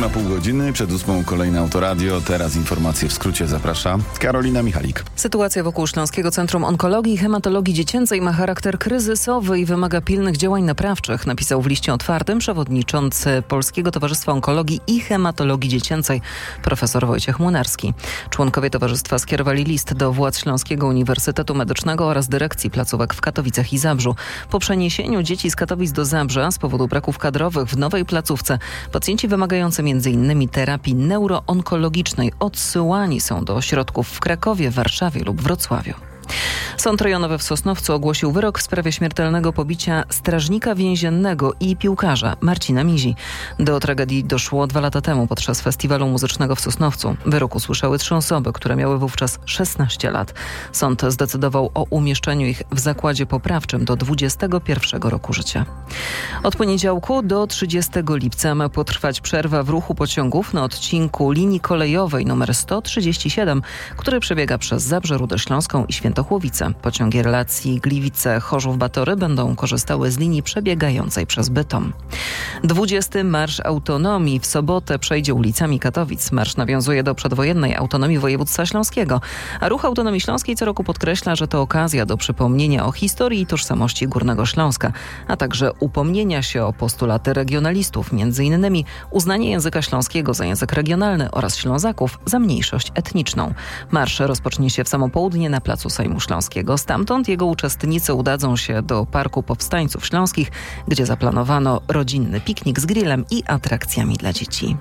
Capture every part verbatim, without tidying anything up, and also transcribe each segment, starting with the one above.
Niespełna pół godziny, przed ósmą kolejne Autoradio. Teraz informacje w skrócie zaprasza Karolina Michalik. Sytuacja wokół Śląskiego Centrum Onkologii i Hematologii Dziecięcej ma charakter kryzysowy i wymaga pilnych działań naprawczych, napisał w liście otwartym przewodniczący Polskiego Towarzystwa Onkologii i Hematologii Dziecięcej profesor Wojciech Młynarski. Członkowie towarzystwa skierowali list do władz Śląskiego Uniwersytetu Medycznego oraz dyrekcji placówek w Katowicach i Zabrzu. Po przeniesieniu dzieci z Katowic do Zabrza z powodu braków kadrowych w nowej placówce pacjenci wymagający m in terapii neuroonkologicznej odsyłani są do ośrodków w Krakowie, Warszawie lub Wrocławiu. Sąd rejonowy w Sosnowcu ogłosił wyrok w sprawie śmiertelnego pobicia strażnika więziennego i piłkarza Marcina Mizi. Do tragedii doszło dwa lata temu podczas festiwalu muzycznego w Sosnowcu. Wyrok usłyszały trzy osoby, które miały wówczas szesnaście lat. Sąd zdecydował o umieszczeniu ich w zakładzie poprawczym do dwudziestego pierwszego roku życia. Od poniedziałku do trzydziestego lipca ma potrwać przerwa w ruchu pociągów na odcinku linii kolejowej nr sto trzydzieści siedem, który przebiega przez Zabrze, Rudę Śląską i Świętochłowice. Pociągi relacji Gliwice-Chorzów-Batory będą korzystały z linii przebiegającej przez Bytom. dwudziesty Marsz Autonomii w sobotę przejdzie ulicami Katowic. Marsz nawiązuje do przedwojennej autonomii województwa śląskiego, a Ruch Autonomii Śląskiej co roku podkreśla, że to okazja do przypomnienia o historii i tożsamości Górnego Śląska, a także upomnienia się o postulaty regionalistów, między innymi uznanie języka śląskiego za język regionalny oraz Ślązaków za mniejszość etniczną. Marsz rozpocznie się w samo południe na placu Sejmu Śląskiego. Stamtąd jego uczestnicy udadzą się do Parku Powstańców Śląskich, gdzie zaplanowano rodzinny piknik z grillem i atrakcjami dla dzieci.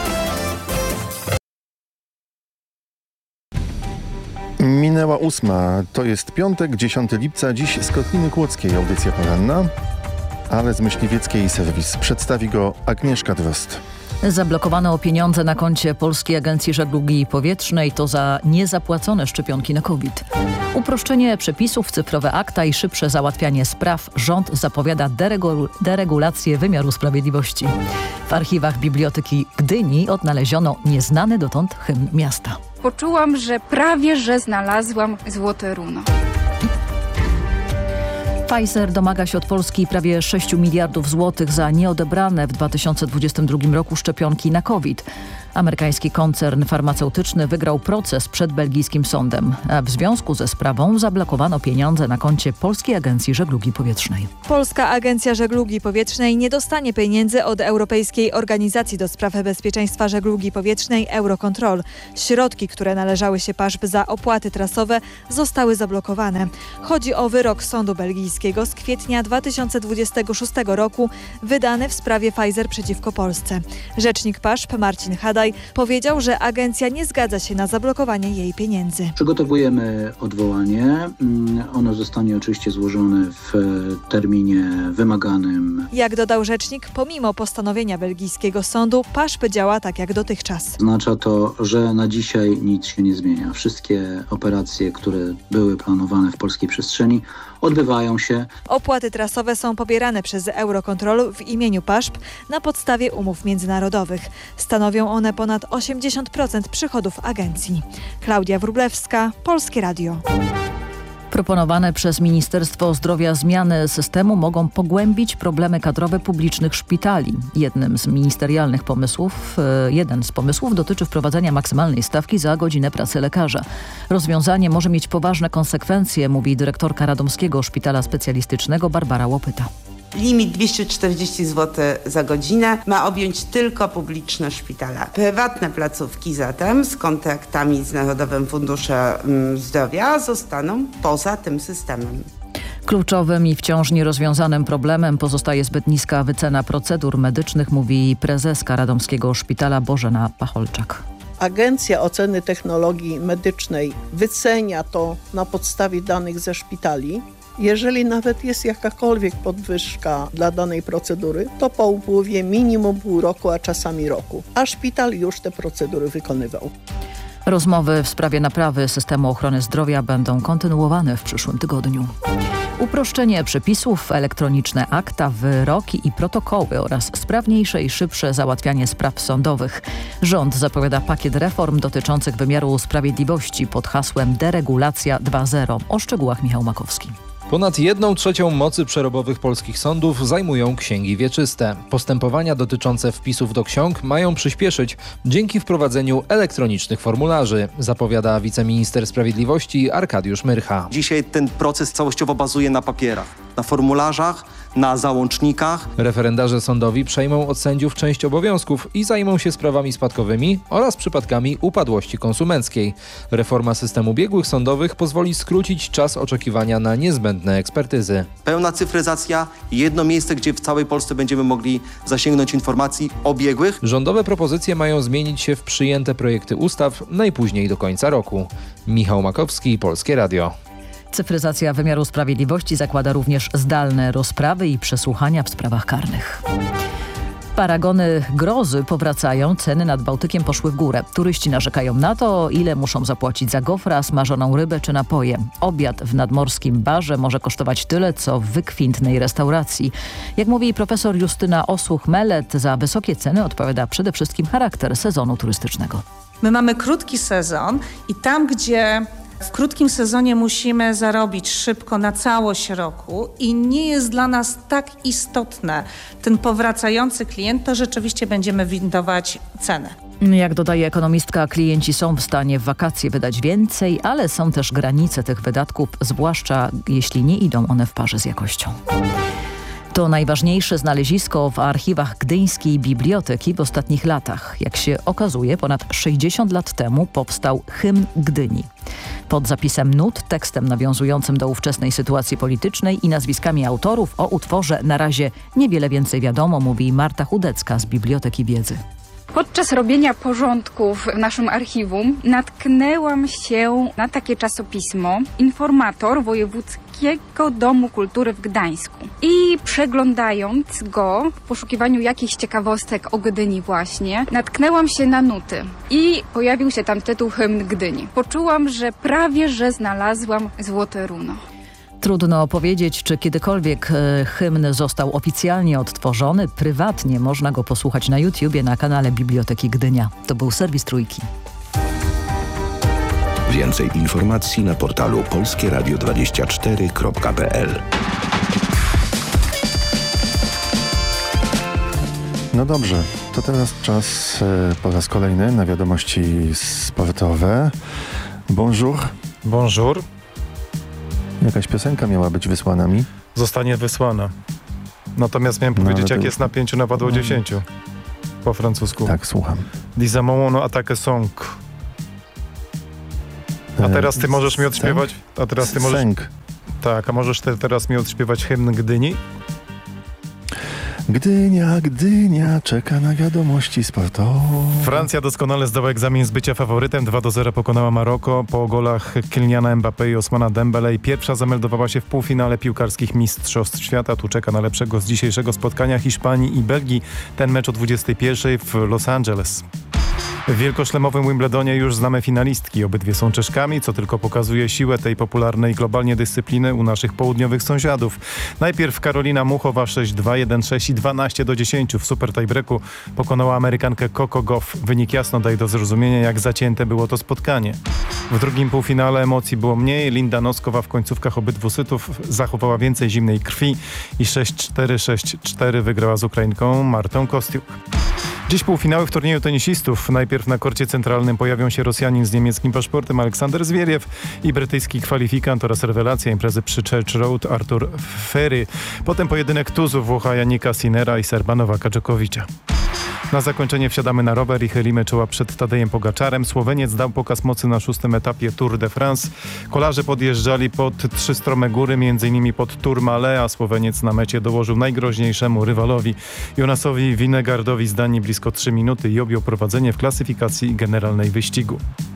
Minęła ósma. To jest piątek, dziesiątego lipca. Dziś z Kotliny Kłodzkiej audycja poranna, ale z Myśliwieckiej serwis. Przedstawi go Agnieszka Drozd. Zablokowano pieniądze na koncie Polskiej Agencji Żeglugi Powietrznej. To za niezapłacone szczepionki na COVID. Uproszczenie przepisów, cyfrowe akta i szybsze załatwianie spraw. Rząd zapowiada deregu- deregulację wymiaru sprawiedliwości. W archiwach Biblioteki Gdyni odnaleziono nieznany dotąd hymn miasta. Poczułam, że prawie że znalazłam złote runo. Pfizer domaga się od Polski prawie sześć miliardów złotych za nieodebrane w dwa tysiące dwudziestym drugim roku szczepionki na COVID. Amerykański koncern farmaceutyczny wygrał proces przed belgijskim sądem, a w związku ze sprawą zablokowano pieniądze na koncie Polskiej Agencji Żeglugi Powietrznej. Polska Agencja Żeglugi Powietrznej nie dostanie pieniędzy od Europejskiej Organizacji do Spraw Bezpieczeństwa Żeglugi Powietrznej Eurocontrol. Środki, które należały się P A S P za opłaty trasowe, zostały zablokowane. Chodzi o wyrok sądu belgijskiego z kwietnia dwa tysiące dwudziestego szóstego roku wydany w sprawie Pfizer przeciwko Polsce. Rzecznik P A S P Marcin Hadaj powiedział, że agencja nie zgadza się na zablokowanie jej pieniędzy. Przygotowujemy odwołanie. Ono zostanie oczywiście złożone w terminie wymaganym. Jak dodał rzecznik, pomimo postanowienia belgijskiego sądu, P A S P działa tak jak dotychczas. Oznacza to, że na dzisiaj nic się nie zmienia. Wszystkie operacje, które były planowane w polskiej przestrzeni, odbywają się. Opłaty trasowe są pobierane przez Eurocontrol w imieniu P A S P na podstawie umów międzynarodowych. Stanowią one ponad osiemdziesiąt procent przychodów agencji. Klaudia Wróblewska, Polskie Radio. Proponowane przez Ministerstwo Zdrowia zmiany systemu mogą pogłębić problemy kadrowe publicznych szpitali. Jednym z ministerialnych pomysłów, jeden z pomysłów dotyczy wprowadzenia maksymalnej stawki za godzinę pracy lekarza. Rozwiązanie może mieć poważne konsekwencje, mówi dyrektorka Radomskiego Szpitala Specjalistycznego Barbara Łopyta. Limit dwieście czterdzieści złotych za godzinę ma objąć tylko publiczne szpitale. Prywatne placówki zatem z kontraktami z Narodowym Funduszem Zdrowia zostaną poza tym systemem. Kluczowym i wciąż nierozwiązanym problemem pozostaje zbyt niska wycena procedur medycznych, mówi prezeska Radomskiego Szpitala Bożena Pacholczak. Agencja Oceny Technologii Medycznej wycenia to na podstawie danych ze szpitali. Jeżeli nawet jest jakakolwiek podwyżka dla danej procedury, to po upływie minimum pół roku, a czasami roku, a szpital już te procedury wykonywał. Rozmowy w sprawie naprawy systemu ochrony zdrowia będą kontynuowane w przyszłym tygodniu. Uproszczenie przepisów, elektroniczne akta, wyroki i protokoły oraz sprawniejsze i szybsze załatwianie spraw sądowych. Rząd zapowiada pakiet reform dotyczących wymiaru sprawiedliwości pod hasłem Deregulacja dwa zero. O szczegółach Michał Makowski. Ponad jedną trzecią mocy przerobowych polskich sądów zajmują księgi wieczyste. Postępowania dotyczące wpisów do ksiąg mają przyspieszyć dzięki wprowadzeniu elektronicznych formularzy, zapowiada wiceminister sprawiedliwości Arkadiusz Myrcha. Dzisiaj ten proces całościowo bazuje na papierach, na formularzach, na załącznikach. Referendarze sądowi przejmą od sędziów część obowiązków i zajmą się sprawami spadkowymi oraz przypadkami upadłości konsumenckiej. Reforma systemu biegłych sądowych pozwoli skrócić czas oczekiwania na niezbędne ekspertyzy. Pełna cyfryzacja, jedno miejsce, gdzie w całej Polsce będziemy mogli zasięgnąć informacji o biegłych. Rządowe propozycje mają zmienić się w przyjęte projekty ustaw najpóźniej do końca roku. Michał Makowski, Polskie Radio. Cyfryzacja wymiaru sprawiedliwości zakłada również zdalne rozprawy i przesłuchania w sprawach karnych. Paragony grozy powracają, ceny nad Bałtykiem poszły w górę. Turyści narzekają na to, ile muszą zapłacić za gofra, smażoną rybę czy napoje. Obiad w nadmorskim barze może kosztować tyle, co w wykwintnej restauracji. Jak mówi profesor Justyna Osłuch-Melet, za wysokie ceny odpowiada przede wszystkim charakter sezonu turystycznego. My mamy krótki sezon i tam, gdzie w krótkim sezonie musimy zarobić szybko na całość roku i nie jest dla nas tak istotne ten powracający klient, to rzeczywiście będziemy windować cenę. Jak dodaje ekonomistka, klienci są w stanie w wakacje wydać więcej, ale są też granice tych wydatków, zwłaszcza jeśli nie idą one w parze z jakością. To najważniejsze znalezisko w archiwach Gdyńskiej Biblioteki w ostatnich latach. Jak się okazuje, ponad sześćdziesiąt lat temu powstał hymn Gdyni. Pod zapisem nut, tekstem nawiązującym do ówczesnej sytuacji politycznej i nazwiskami autorów o utworze na razie niewiele więcej wiadomo, mówi Marta Chudecka z Biblioteki Wiedzy. Podczas robienia porządków w naszym archiwum natknęłam się na takie czasopismo Informator Wojewódzkiego Domu Kultury w Gdańsku. I przeglądając go w poszukiwaniu jakichś ciekawostek o Gdyni właśnie, natknęłam się na nuty i pojawił się tam tytuł Hymn Gdyni. Poczułam, że prawie że znalazłam złote runo. Trudno powiedzieć, czy kiedykolwiek e, hymn został oficjalnie odtworzony. Prywatnie można go posłuchać na YouTubie na kanale Biblioteki Gdynia. To był serwis Trójki. Więcej informacji na portalu polskie radio dwadzieścia cztery kropka p l. No dobrze, to teraz czas e, po raz kolejny na wiadomości sportowe. Bonjour. Bonjour. Jakaś piosenka miała być wysłana mi? Zostanie wysłana. Natomiast miałem powiedzieć, no, jak to... jest na pięciu napadło dziesięciu. Po francusku. Tak, słucham. Disamos no attaque song. A teraz ty możesz mi odśpiewać? A teraz ty możesz... Sęk. Tak, a możesz te, teraz mi odśpiewać hymn Gdyni? Gdynia, Gdynia, czeka na wiadomości sportowe. Francja doskonale zdała egzamin z bycia faworytem. dwa do zera pokonała Maroko po golach Kyliana Mbappé i Osmana Dembele i pierwsza zameldowała się w półfinale piłkarskich Mistrzostw Świata. Tu czeka na lepszego z dzisiejszego spotkania Hiszpanii i Belgii. Ten mecz o dwudziestej pierwszej w Los Angeles. W wielkoszlemowym Wimbledonie już znamy finalistki. Obydwie są Czeszkami, co tylko pokazuje siłę tej popularnej globalnie dyscypliny u naszych południowych sąsiadów. Najpierw Karolina Muchowa sześć dwa, jeden sześć i dwanaście do dziesięciu w super tiebreaku pokonała Amerykankę Coco Gauff. Wynik jasno daje do zrozumienia, jak zacięte było to spotkanie. W drugim półfinale emocji było mniej. Linda Noskowa w końcówkach obydwu sytów zachowała więcej zimnej krwi i sześć cztery, sześć cztery wygrała z Ukrainką Martą Kostiuk. Dziś półfinały w turnieju tenisistów. Najpierw na korcie centralnym pojawią się Rosjanin z niemieckim paszportem Aleksander Zwieriew i brytyjski kwalifikant oraz rewelacja imprezy przy Church Road Artur Ferry. Potem pojedynek tuzów Włocha Janika Sinnera i Serba Nowaka Dżokowicza. Na zakończenie wsiadamy na rower i chylimy czoła przed Tadejem Pogaczarem. Słoweniec dał pokaz mocy na szóstym etapie Tour de France. Kolarze podjeżdżali pod trzy strome góry, m.in. pod Tourmalet, a Słoweniec na mecie dołożył najgroźniejszemu rywalowi Jonasowi Winegardowi zdanie blisko trzy minuty i objął prowadzenie w klasyfikacji generalnej wyścigu.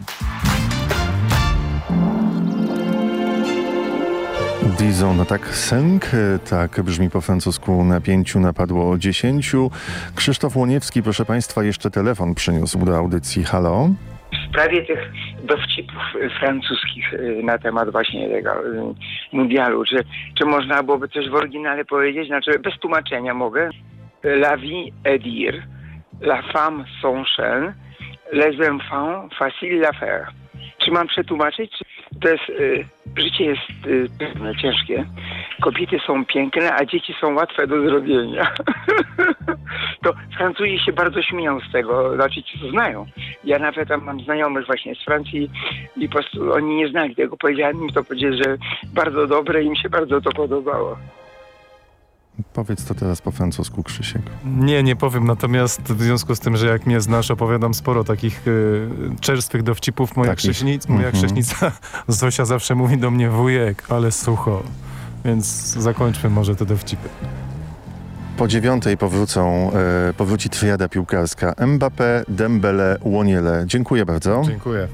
Disons attaque cinq, tak brzmi po francusku, na pięciu napadło dziesięciu. Krzysztof Łoniewski, proszę Państwa, jeszcze telefon przyniósł do audycji. Halo? W sprawie tych dowcipów francuskich na temat właśnie tego mundialu, czy, czy można byłoby coś w oryginale powiedzieć? Znaczy bez tłumaczenia mogę. La vie est dire, la femme s'enchaîne, les enfants facile l'affaire. Czy mam przetłumaczyć? To jest... życie jest y, trudne, ciężkie. Kobiety są piękne, a dzieci są łatwe do zrobienia. To Francuzi się bardzo śmieją z tego, znaczy ci to znają. Ja nawet tam mam znajomych właśnie z Francji i po prostu oni nie znali tego. Powiedziałem im to, powiedzieli, że bardzo dobre, im się bardzo to podobało. Powiedz to teraz po francusku, Krzysiek. Nie, nie powiem, natomiast w związku z tym, że jak mnie znasz, opowiadam sporo takich y, czerstwych dowcipów. Moja, Takich? krześnic, moja Mhm. krześnica Zosia zawsze mówi do mnie wujek, ale sucho. Więc zakończmy może te dowcipy. Po dziewiątej powrócą, e, powróci triada piłkarska Mbappé, Dembele, Łoniele. Dziękuję bardzo. Dziękuję.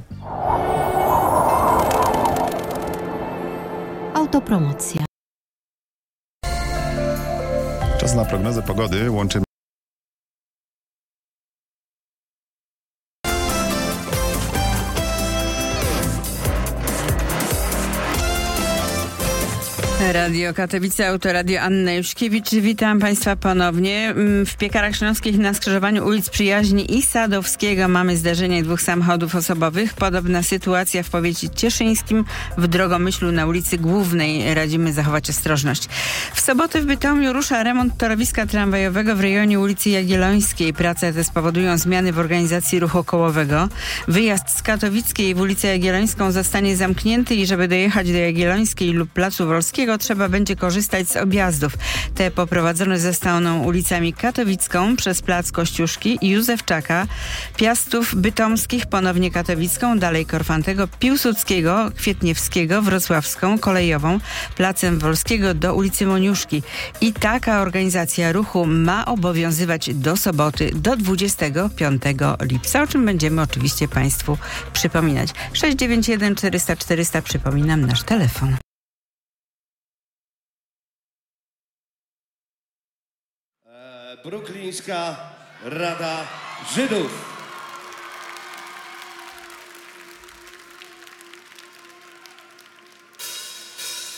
Autopromocja. Czas na prognozę pogody. Łączymy Radio Katowice, Autoradio Anna Juszkiewicz. Witam Państwa ponownie. W Piekarach Śląskich na skrzyżowaniu ulic Przyjaźni i Sadowskiego mamy zdarzenie dwóch samochodów osobowych. Podobna sytuacja w powiecie cieszyńskim w Drogomyślu na ulicy Głównej. Radzimy zachować ostrożność. W sobotę w Bytomiu rusza remont torowiska tramwajowego w rejonie ulicy Jagiellońskiej. Prace te spowodują zmiany w organizacji ruchu kołowego. Wyjazd z Katowickiej w ulicę Jagiellońską zostanie zamknięty i żeby dojechać do Jagiellońskiej lub Placu Wolskiego trzeba będzie korzystać z objazdów. Te poprowadzone zostaną ulicami Katowicką przez Plac Kościuszki i Józefczaka, Piastów Bytomskich, ponownie Katowicką, dalej Korfantego, Piłsudskiego, Kwietniewskiego, Wrocławską, Kolejową, Placem Wolskiego do ulicy Moniuszki. I taka organizacja ruchu ma obowiązywać do soboty, do dwudziestego piątego lipca, o czym będziemy oczywiście Państwu przypominać. sześć dziewięć jeden czterysta czterysta, przypominam nasz telefon. Brooklyńska Rada Żydów.